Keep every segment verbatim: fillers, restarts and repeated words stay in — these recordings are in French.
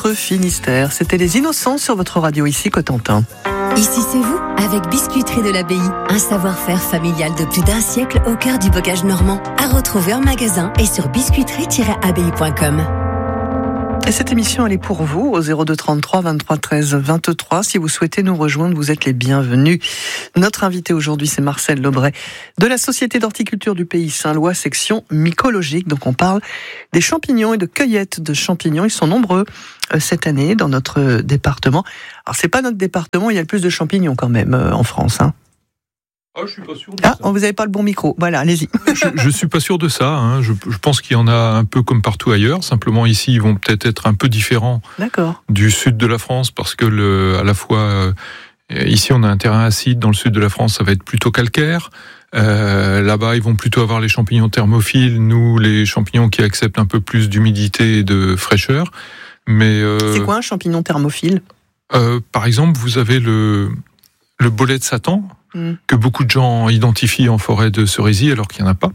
notre Finistère. C'était les Innocents sur votre radio ici, Cotentin. Ici c'est vous, avec Biscuiterie de l'Abbaye. Un savoir-faire familial de plus d'un siècle au cœur du bocage normand. À retrouver en magasin et sur biscuiterie tiret abbaye point com. Et cette émission, elle est pour vous au zéro deux trente-trois vingt-trois treize vingt-trois. Si vous souhaitez nous rejoindre, vous êtes les bienvenus. Notre invité aujourd'hui, c'est Marcel Lebray de la Société d'horticulture du Pays Saint-Lois, section mycologique. Donc on parle des champignons et de cueillette de champignons. Ils sont nombreux euh, cette année dans notre département. Alors c'est pas notre département, il y a le plus de champignons quand même euh, en France, hein. Ah, je suis pas sûr de ah, ça. vous n'avez pas le bon micro. Voilà, allez-y. Je, je suis pas sûr de ça. Hein. Je, je pense qu'il y en a un peu comme partout ailleurs. Simplement ici, ils vont peut-être être un peu différents D'accord. du sud de la France parce que le, à la fois euh, ici on a un terrain acide. Dans le sud de la France, ça va être plutôt calcaire. Euh, là-bas, ils vont plutôt avoir les champignons thermophiles. Nous, les champignons qui acceptent un peu plus d'humidité et de fraîcheur. Mais euh, c'est quoi un champignon thermophile ? euh, Par exemple, vous avez le le bolet de Satan. Que beaucoup de gens identifient en forêt de cerisier alors qu'il n'y en a pas.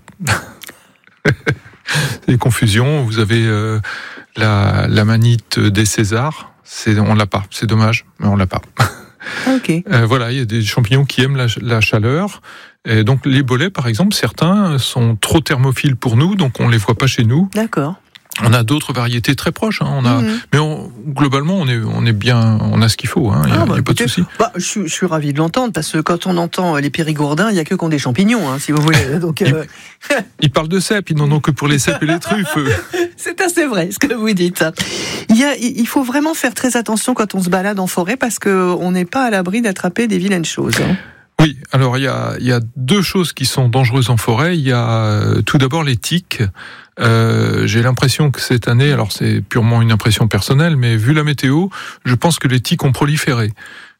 C'est des confusions. Vous avez euh, la, la manite des Césars. C'est, on l'a pas. C'est dommage, mais on l'a pas. Ok. Euh, voilà, il y a des champignons qui aiment la, la chaleur. Et donc les bolets, par exemple, certains sont trop thermophiles pour nous, donc on les voit pas chez nous. D'accord. On a d'autres variétés très proches. Hein. On a, mmh. mais on, globalement, on est, on est bien, on a ce qu'il faut. Hein. Il n'y a, ah, bah, y a pas de souci. Bah, je, suis, je suis ravi de l'entendre parce que quand on entend les périgourdins, il n'y a que qu'on des champignons, hein, si vous voulez. Donc, euh... ils, ils parlent de cèpes, ils n'en ont que pour les cèpes et les truffes. C'est assez vrai ce que vous dites. Il, y a, il faut vraiment faire très attention quand on se balade en forêt parce qu'on n'est pas à l'abri d'attraper des vilaines choses. Hein. Oui, alors il y a, il y a deux choses qui sont dangereuses en forêt. Il y a euh, tout d'abord les tiques. Euh, j'ai l'impression que cette année, alors c'est purement une impression personnelle, mais vu la météo, je pense que les tiques ont proliféré.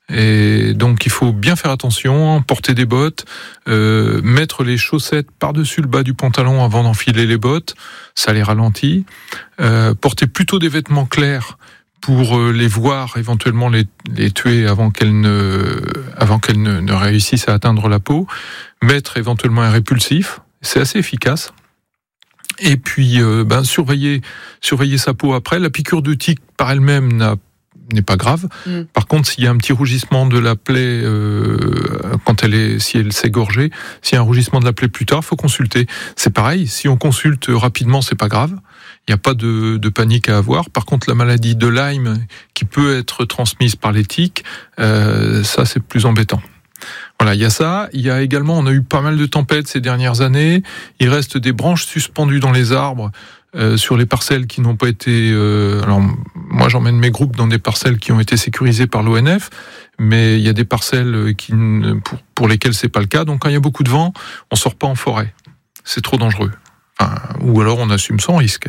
Et donc il faut bien faire attention, porter des bottes, euh, mettre les chaussettes par-dessus le bas du pantalon avant d'enfiler les bottes, ça les ralentit. Euh, porter plutôt des vêtements clairs pour les voir, éventuellement les, les tuer avant qu'elles ne, avant qu'elles ne, ne réussissent à atteindre la peau. Mettre éventuellement un répulsif, c'est assez efficace. Et puis, euh, ben, surveiller, surveiller sa peau après. La piqûre de tique par elle-même n'a, n'est pas grave. Mm. Par contre, s'il y a un petit rougissement de la plaie, euh, quand elle est, si elle s'est gorgée, s'il y a un rougissement de la plaie plus tard, faut consulter. C'est pareil. Si on consulte rapidement, c'est pas grave. Il n'y a pas de, de panique à avoir. Par contre, la maladie de Lyme, qui peut être transmise par les tiques, euh, ça c'est plus embêtant. Voilà, il y a ça. Il y a également, on a eu pas mal de tempêtes ces dernières années. Il reste des branches suspendues dans les arbres euh, sur les parcelles qui n'ont pas été. Euh, alors, moi, j'emmène mes groupes dans des parcelles qui ont été sécurisées par l'O N F, mais il y a des parcelles qui, pour, pour lesquelles c'est pas le cas. Donc, quand il y a beaucoup de vent, on sort pas en forêt. C'est trop dangereux. Enfin, ou alors on assume sans risque.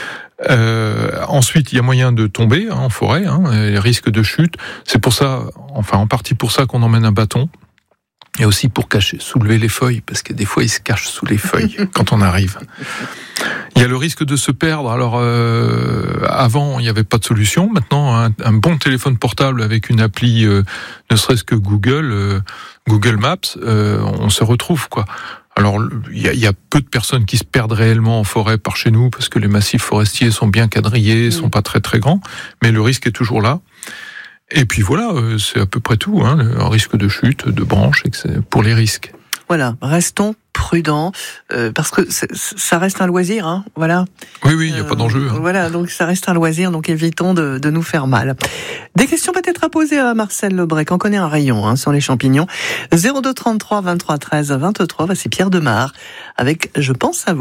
Euh, ensuite, il y a moyen de tomber hein, en forêt, hein, les risques de chute. C'est pour ça, enfin en partie pour ça qu'on emmène un bâton. Et aussi pour cacher, soulever les feuilles, parce que des fois ils se cachent sous les feuilles quand on arrive. Il y a le risque de se perdre. Alors euh, avant, il n'y avait pas de solution. Maintenant, un, un bon téléphone portable avec une appli, euh, ne serait-ce que Google, euh, Google Maps, euh, on se retrouve quoi. Alors, il y, y a peu de personnes qui se perdent réellement en forêt par chez nous, parce que les massifs forestiers sont bien quadrillés, mmh. sont pas très très grands, mais le risque est toujours là. Et puis voilà, c'est à peu près tout, hein, le risque de chute, de branches, pour les risques. Voilà, restons prudents, euh, parce que ça reste un loisir, hein, voilà. Oui, oui, il n'y a euh, pas d'enjeu. Hein. Voilà, donc ça reste un loisir, donc évitons de, de nous faire mal. Des questions peut-être à poser à Marcel Lebray, qu'on connaît un rayon hein, sur les champignons. zéro deux trente-trois vingt-trois treize vingt-trois, voici Pierre Demar, avec « Je pense à vous ».